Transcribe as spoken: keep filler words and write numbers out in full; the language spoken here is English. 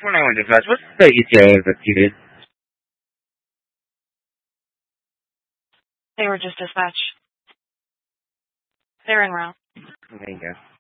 four nine one dispatch. What's the E T A that you did? They were just dispatched. They're en route. There you go.